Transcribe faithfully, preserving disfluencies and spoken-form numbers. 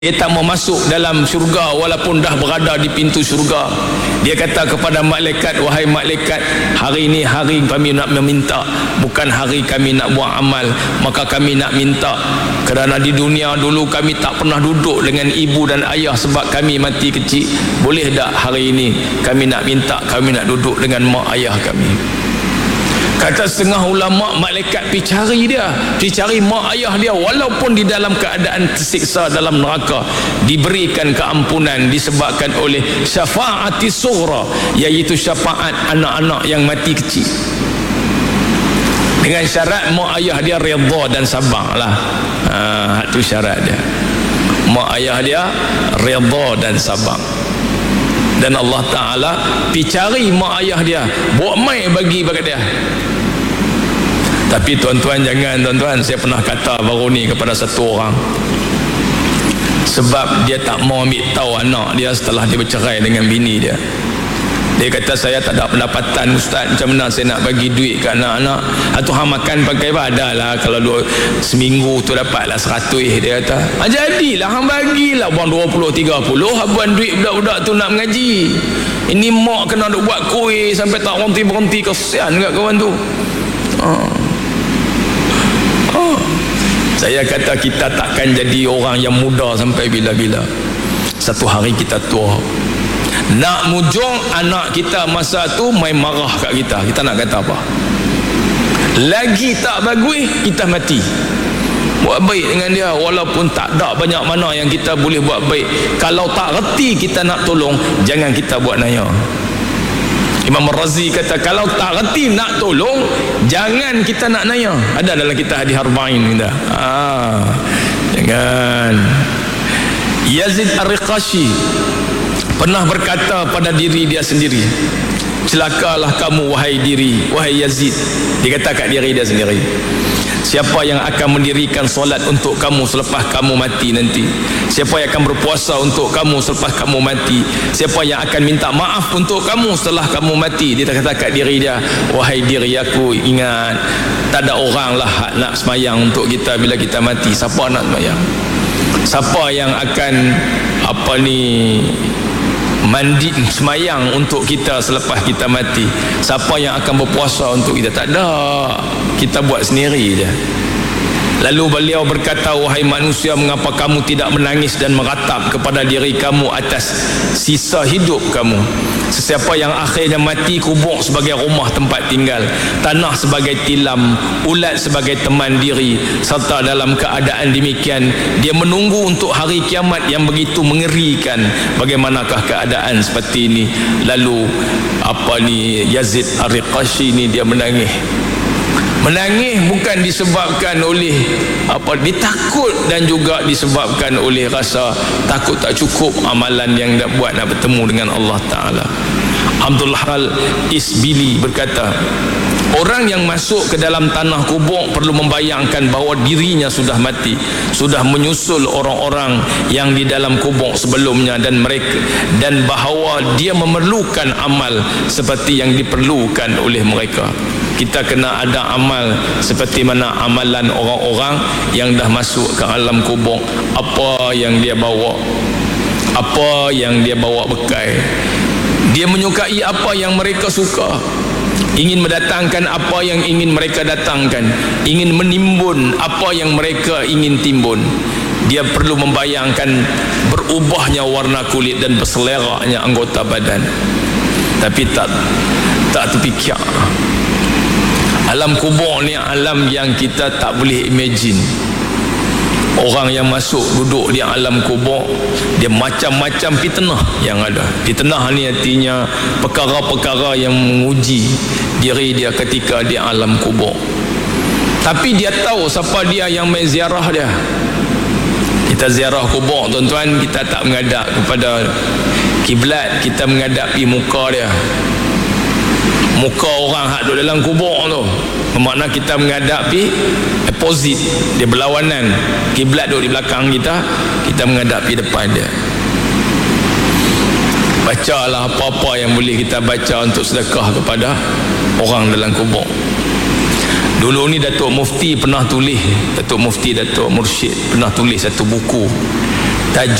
Dia tak mau masuk dalam syurga walaupun dah berada di pintu syurga. Dia kata kepada malaikat, wahai malaikat, hari ini hari kami nak meminta, bukan hari kami nak buat amal. Maka kami nak minta, kerana di dunia dulu kami tak pernah duduk dengan ibu dan ayah sebab kami mati kecil. Boleh tak hari ini kami nak minta, kami nak duduk dengan mak ayah kami. Kata setengah ulama, malaikat pergi cari dia, pergi cari mak ayah dia, walaupun di dalam keadaan tersiksa dalam neraka, diberikan keampunan disebabkan oleh syafaati sughra, iaitu syafaat anak-anak yang mati kecil. Dengan syarat mak ayah dia redha dan sabar lah. Ha, itu syarat dia. Mak ayah dia redha dan sabar. Dan Allah Ta'ala pergi cari mak ayah dia, buat mai bagi bagi dia. Tapi tuan-tuan jangan, tuan-tuan, saya pernah kata baru ni kepada satu orang, sebab dia tak mau ambil tahu anak dia setelah dia bercerai dengan bini dia. Dia kata, saya tak ada pendapatan ustaz, macam mana saya nak bagi duit ke anak-anak? Atau hang makan pakai apa lah, kalau dua, seminggu tu dapatlah seratus. Dia kata, ah, jadilah hang bagilah buang dua puluh tiga puluh, habuan duit budak-budak tu nak mengaji. Ini mak kena duk buat kuih sampai tak berhenti-berhenti, kesian kat kawan tu. Oh. Oh. Saya kata kita takkan jadi orang yang muda sampai bila-bila. Satu hari kita tua. Nak mujung anak kita masa tu main marah kat kita, kita nak kata apa? Lagi tak bagus, kita mati. Buat baik dengan dia, walaupun tak ada banyak mana yang kita boleh buat baik. Kalau tak reti kita nak tolong, jangan kita buat naya. Imam Razi kata, kalau tak reti nak tolong, jangan kita nak naya. Ada dalam kita hadis arba'in kita. Ah, jangan. Yazid Ar-Riqashi pernah berkata pada diri dia sendiri, celakalah kamu wahai diri, wahai Yazid. Dia kata kat diri dia sendiri, siapa yang akan mendirikan solat untuk kamu selepas kamu mati nanti? Siapa yang akan berpuasa untuk kamu selepas kamu mati? Siapa yang akan minta maaf untuk kamu setelah kamu mati? Dia kata kat diri dia, wahai diri aku, ingat, tak ada orang lah nak semayang untuk kita bila kita mati. Siapa nak semayang? Siapa yang akan apa ni mandi semayang untuk kita selepas kita mati? Siapa yang akan berpuasa untuk kita? Tak ada, kita buat sendiri je. Lalu beliau berkata, wahai manusia, mengapa kamu tidak menangis dan meratap kepada diri kamu atas sisa hidup kamu? Sesiapa yang akhirnya mati, kubur sebagai rumah tempat tinggal, tanah sebagai tilam, ulat sebagai teman diri, serta dalam keadaan demikian dia menunggu untuk hari kiamat yang begitu mengerikan. Bagaimanakah keadaan seperti ini? Lalu apa ni, Yazid Ar-Riqashi ni dia menangis. Menangis bukan disebabkan oleh apa, dia takut, dan juga disebabkan oleh rasa takut tak cukup amalan yang nak buat nak bertemu dengan Allah Ta'ala. Abdul Al-Isbili berkata, orang yang masuk ke dalam tanah kubur perlu membayangkan bahawa dirinya sudah mati, sudah menyusul orang-orang yang di dalam kubur sebelumnya, dan mereka, dan bahawa dia memerlukan amal seperti yang diperlukan oleh mereka. Kita kena ada amal seperti mana amalan orang-orang yang dah masuk ke alam kubur. Apa yang dia bawa, apa yang dia bawa bekal. Dia menyukai apa yang mereka suka, ingin mendatangkan apa yang ingin mereka datangkan, ingin menimbun apa yang mereka ingin timbun. Dia perlu membayangkan berubahnya warna kulit dan berseleranya anggota badan, tapi tak tak terfikir. Alam kubur ni alam yang kita tak boleh imagine. Orang yang masuk duduk di alam kubur, dia macam-macam fitnah yang ada. Fitnah ni artinya perkara-perkara yang menguji diri dia ketika di alam kubur. Tapi dia tahu siapa dia yang main ziarah dia. Kita ziarah kubur, tuan-tuan, kita tak menghadap kepada kiblat, kita menghadap pergi muka dia. Muka orang hak duduk dalam kubur tu, bermakna kita menghadapi opposite, dia berlawanan. Kiblat duduk di belakang kita, kita menghadapi depan dia. Bacalah apa-apa yang boleh kita baca untuk sedekah kepada orang dalam kubur. Dulu ni Datuk Mufti pernah tulis, Datuk Mufti Datuk Mursyid pernah tulis satu buku tajuk